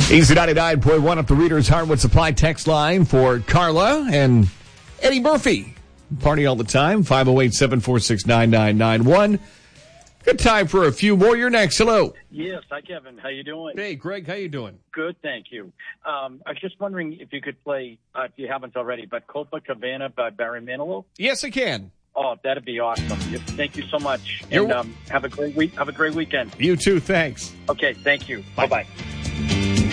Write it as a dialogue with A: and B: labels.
A: Easy 99.1 up the Reader's Hardwood Supply text line for Carla and Eddie Murphy. Party all the time, 508-746-9991. Good time for a few more. You're next. Hello.
B: Yes. Hi, Kevin. How you doing?
A: Hey, Greg. How you doing?
B: Good, thank you. I was just wondering if you could play, if you haven't already, but Copacabana by Barry Manilow.
A: Yes, I can.
B: Oh, that'd be awesome. Thank you so much.
A: You're
B: And have a great week. Have a great weekend.
A: You too. Thanks.
B: Okay. Thank you.
A: Bye.
B: Bye-bye.